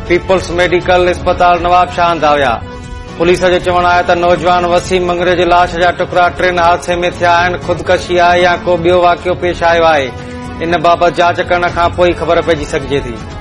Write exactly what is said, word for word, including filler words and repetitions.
Peoples medical अस्पताल नवाबशाह आंदा हुआ। पुलिस जो चवण आहे त नौजवान वसीम मंगरे जी लाश जा टुकड़ा ट्रेन हादसे में थिया आहिनि। खुदकशी आहे या को ॿियो वाक़ियो पेश आयो आहे, इन बाबति जांच करण खां पोइ ख़बर पइजी सघिजे थी।